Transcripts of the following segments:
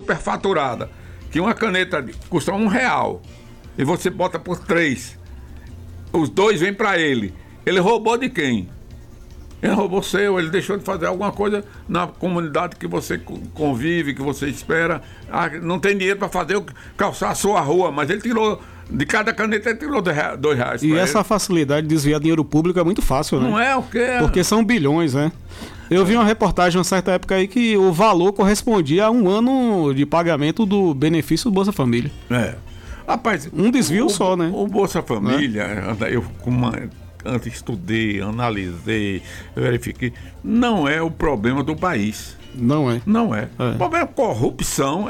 superfaturada, que uma caneta custa R$1 e você bota por 3, os 2 vêm para ele. Ele roubou de quem? Ele roubou seu, ele deixou de fazer alguma coisa na comunidade que você convive, que você espera. Não tem dinheiro para fazer, calçar a sua rua, mas ele tirou, de cada caneta ele tirou R$2. E essa facilidade de desviar dinheiro público é muito fácil, né? Não é o quê? Porque são bilhões, né? Eu vi uma reportagem uma certa época aí que o valor correspondia a 1 ano de pagamento do benefício do Bolsa Família. Rapaz, um desvio só, né? O Bolsa Família, eu antes estudei, analisei, verifiquei, não é o problema do país. Não é. Não é. O problema é corrupção,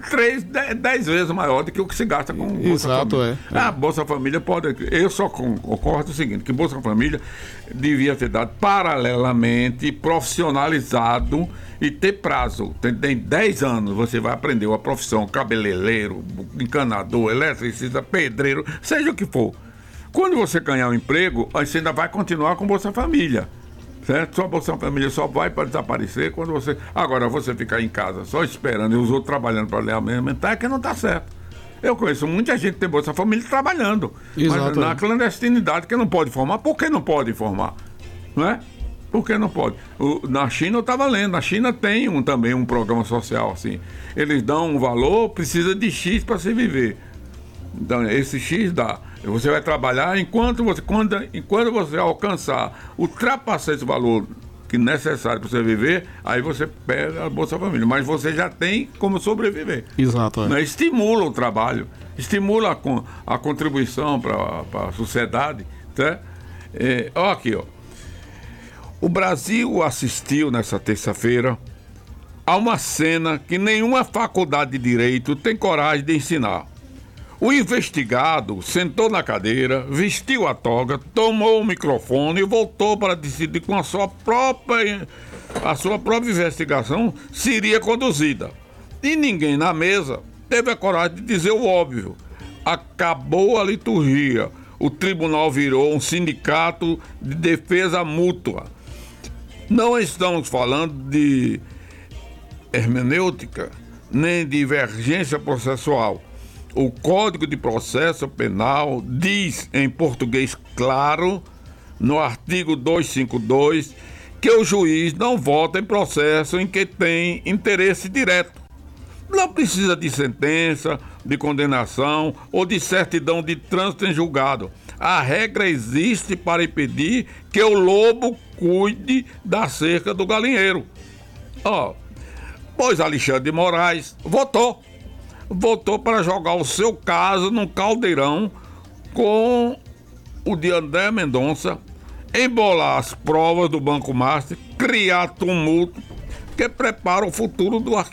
10 vezes maior do que o que se gasta com Bolsa Família. A Bolsa Família pode... Eu só concordo o seguinte, que Bolsa Família devia ter dado paralelamente, profissionalizado e ter prazo. Tem 10 anos, você vai aprender uma profissão, cabeleireiro, encanador, eletricista, pedreiro, seja o que for. Quando você ganhar um emprego, você ainda vai continuar com Bolsa Família, certo? Sua Bolsa Família só vai para desaparecer quando você... Agora, você ficar em casa só esperando e os outros trabalhando para lhe alimentar, é que não está certo. Eu conheço muita gente que tem Bolsa Família trabalhando, mas na clandestinidade, que não pode formar. Por que não pode formar? Não é? Por que não pode? Na China eu estava lendo, na China tem também um programa social assim. Eles dão um valor, precisa de X para se viver. Então, esse X dá. Você vai trabalhar enquanto você alcançar, ultrapassar esse valor que é necessário para você viver, aí você pega a Bolsa Família. Mas você já tem como sobreviver. Exato. Né? Estimula o trabalho, estimula a contribuição para a sociedade. Tá? Aqui, ó. O Brasil assistiu nessa terça-feira a uma cena que nenhuma faculdade de direito tem coragem de ensinar. O investigado sentou na cadeira, vestiu a toga, tomou o microfone e voltou para decidir com a sua própria investigação seria conduzida. E ninguém na mesa teve a coragem de dizer o óbvio. Acabou a liturgia. O tribunal virou um sindicato de defesa mútua. Não estamos falando de hermenêutica, nem de divergência processual. O Código de Processo Penal diz, em português claro, no artigo 252, que o juiz não vota em processo em que tem interesse direto. Não precisa de sentença, de condenação ou de certidão de trânsito em julgado. A regra existe para impedir que o lobo cuide da cerca do galinheiro. Pois Alexandre de Moraes votou para jogar o seu caso num caldeirão com o de André Mendonça, embolar as provas do Banco Master, criar tumulto que prepara o futuro do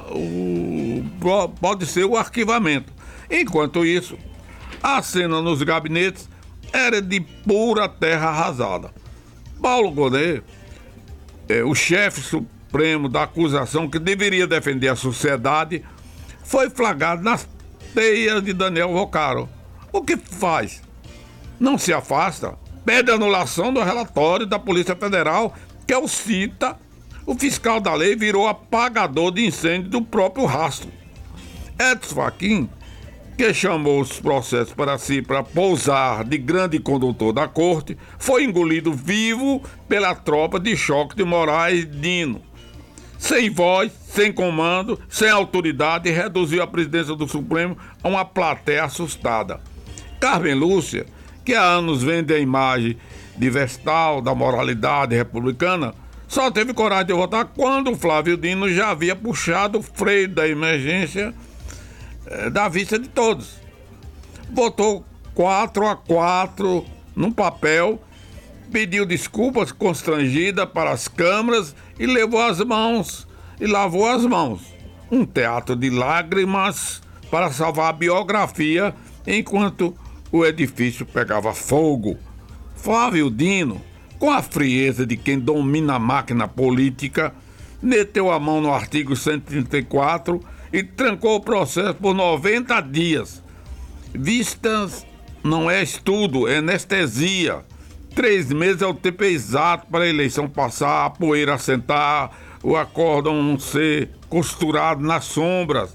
pode ser o arquivamento. Enquanto isso, a cena nos gabinetes era de pura terra arrasada. Paulo Gonet, o chefe supremo da acusação que deveria defender a sociedade, foi flagrado nas teias de Daniel Vocaro. O que faz? Não se afasta, pede anulação do relatório da Polícia Federal, que o cita. O fiscal da lei virou apagador de incêndio do próprio rastro. Edson Fachin, que chamou os processos para si para pousar de grande condutor da corte, foi engolido vivo pela tropa de choque de Moraes Dino. Sem voz, sem comando, sem autoridade, reduziu a presidência do Supremo a uma plateia assustada. Carmen Lúcia, que há anos vende a imagem de vestal da moralidade republicana, só teve coragem de votar quando o Flávio Dino já havia puxado o freio da emergência da vista de todos. Votou 4-4 num papel, pediu desculpas constrangida para as câmaras e lavou as mãos. Um teatro de lágrimas para salvar a biografia enquanto o edifício pegava fogo. Flávio Dino, com a frieza de quem domina a máquina política, meteu a mão no artigo 134 e trancou o processo por 90 dias. Vistas não é estudo, é anestesia. 3 meses é o tempo exato para a eleição passar, a poeira assentar, o acórdão ser costurado nas sombras.